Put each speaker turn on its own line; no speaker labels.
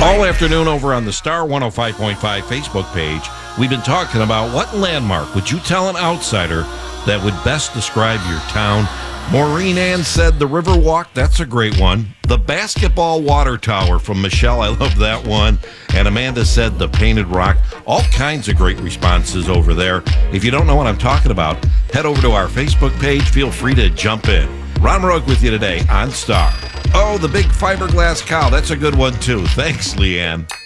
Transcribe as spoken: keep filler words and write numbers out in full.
All afternoon over on the Star one oh five point five Facebook page, we've been talking about what landmark would you tell an outsider that would best describe your town. Maureen Ann said the Riverwalk, that's a great one. The Basketball Water Tower from Michelle, I love that one. And Amanda said the Painted Rock. All kinds of great responses over there. If you don't know what I'm talking about, head over to our Facebook page. Feel free to jump in. Ron Rourke with you today on Star. Oh, the big fiberglass cow. That's a good one, too. Thanks, Leanne.